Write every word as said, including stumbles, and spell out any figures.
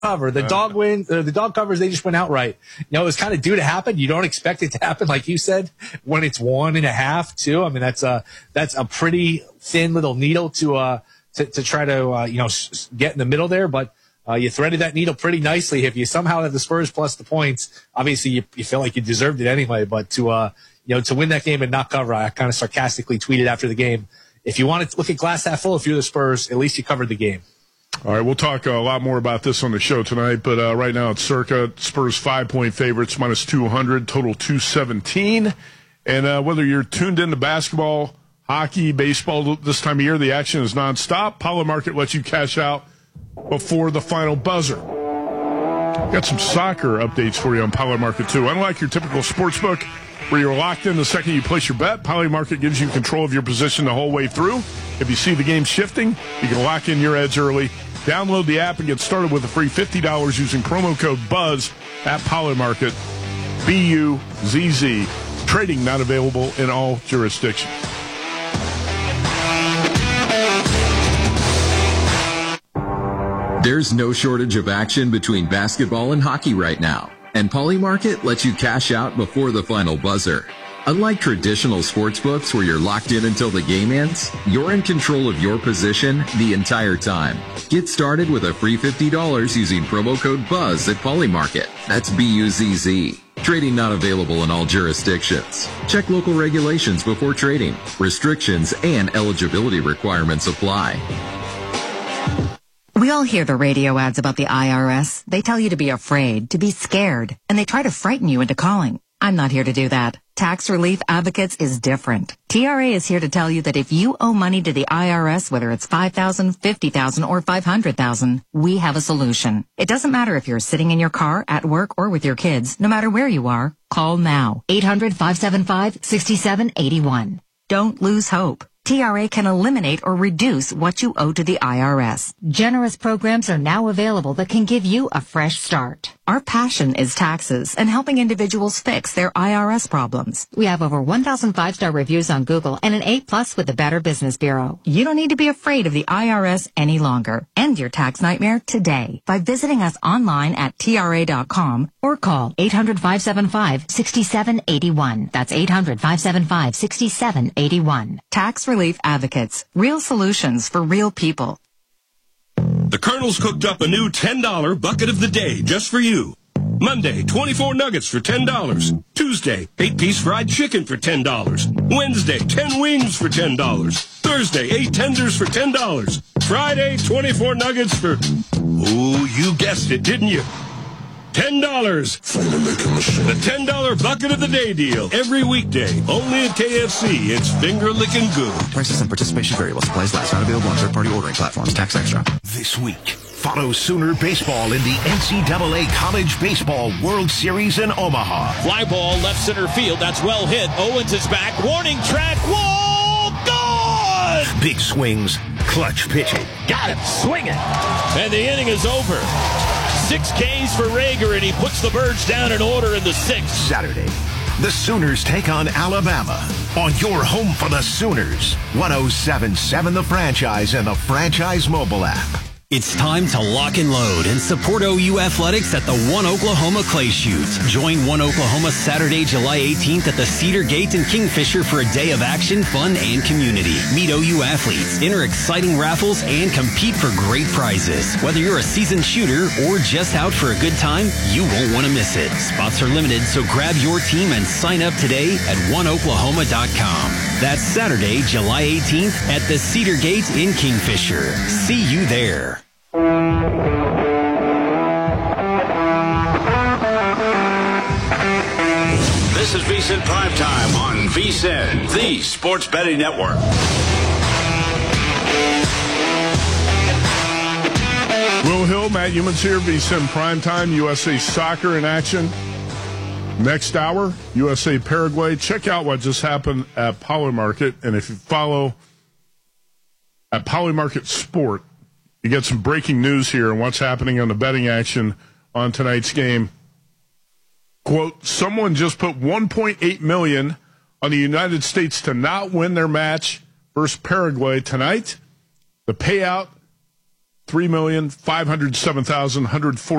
cover. The dog win, uh, the dog covers, they just went outright. You know, it was kind of due to happen. You don't expect it to happen, like you said, when it's one and a half, too. I mean, that's a, that's a pretty thin little needle to, uh, to, to try to, uh, you know, s- get in the middle there. But, uh, you threaded that needle pretty nicely. If you somehow have the Spurs plus the points, obviously you, you feel like you deserved it anyway. But to, uh, you know, to win that game and not cover, I kind of sarcastically tweeted after the game, if you want to look at glass half full, if you're the Spurs, at least you covered the game. All right, we'll talk a lot more about this on the show tonight, but uh, right now it's circa Spurs five-point favorites, minus two hundred, total two seventeen. And uh, whether you're tuned into basketball, hockey, baseball this time of year, the action is nonstop. Polymarket lets you cash out before the final buzzer. Got some soccer updates for you on Polymarket, too. Unlike your typical sportsbook, where you're locked in the second you place your bet, Polymarket gives you control of your position the whole way through. If you see the game shifting, you can lock in your edge early. Download the app and get started with a free fifty dollars using promo code BUZZ at Polymarket. B U Z Z. Trading not available in all jurisdictions. There's no shortage of action between basketball and hockey right now. And Polymarket lets you cash out before the final buzzer. Unlike traditional sportsbooks where you're locked in until the game ends, you're in control of your position the entire time. Get started with a free fifty dollars using promo code BUZZ at Polymarket. That's B U Z Z. Trading not available in all jurisdictions. Check local regulations before trading. Restrictions and eligibility requirements apply. We all hear the radio ads about the I R S. They tell you to be afraid, to be scared, and they try to frighten you into calling. I'm not here to do that. Tax Relief Advocates is different. T R A is here to tell you that if you owe money to the I R S, whether it's five thousand dollars, fifty thousand dollars, or five hundred thousand dollars, we have a solution. It doesn't matter if you're sitting in your car, at work, or with your kids. No matter where you are, call now. eight hundred, five seven five, six seven eight one. Don't lose hope. T R A can eliminate or reduce what you owe to the I R S. Generous programs are now available that can give you a fresh start. Our passion is taxes and helping individuals fix their I R S problems. We have over one thousand five-star reviews on Google and an A plus with the Better Business Bureau. You don't need to be afraid of the I R S any longer. End your tax nightmare today by visiting us online at T R A dot com or call eight hundred, five seven five, six seven eight one. That's eight hundred, five seven five, six seven eight one. Tax Relief Advocates. Real solutions for real people. The Colonel's cooked up a new ten dollar bucket of the day just for you. Monday, twenty-four nuggets for ten dollars. Tuesday, eight-piece fried chicken for ten dollars. Wednesday, ten wings for ten dollars. Thursday, eight tenders for ten dollars. Friday, twenty-four nuggets for... Oh, you guessed it, didn't you? ten dollars. The ten dollar bucket of the day deal. Every weekday. Only at K F C. It's finger-licking good. Prices and participation variable. Supplies last. Not available on third-party ordering platforms. Tax extra. This week, follow Sooner baseball in the N C double A College Baseball World Series in Omaha. Fly ball left center field. That's well hit. Owens is back. Warning track. Wall. Gone! Big swings. Clutch pitching. Got it. Swing it. And the inning is over. Six Ks for Rager, and he puts the Birds down in order in the sixth. Saturday, the Sooners take on Alabama on your home for the Sooners. one oh seven point seven The Franchise and the Franchise mobile app. It's time to lock and load and support O U Athletics at the One Oklahoma Clay Shoot. Join One Oklahoma Saturday, July eighteenth at the Cedar Gate in Kingfisher for a day of action, fun, and community. Meet O U athletes, enter exciting raffles, and compete for great prizes. Whether you're a seasoned shooter or just out for a good time, you won't want to miss it. Spots are limited, so grab your team and sign up today at one oklahoma dot com. That's Saturday, July eighteenth at the Cedar Gate in Kingfisher. See you there. This is VSiN Primetime on VSiN, the Sports Betting Network. Will Hill, Matt Youmans here, VSiN Primetime, U S A Soccer in action. Next hour, U S A Paraguay. Check out what just happened at Polymarket, and if you follow at Polymarket Sport, you get some breaking news here on what's happening on the betting action on tonight's game. Quote, someone just put one point eight million dollars on the United States to not win their match versus Paraguay tonight. The payout three million five hundred seven thousand one hundred forty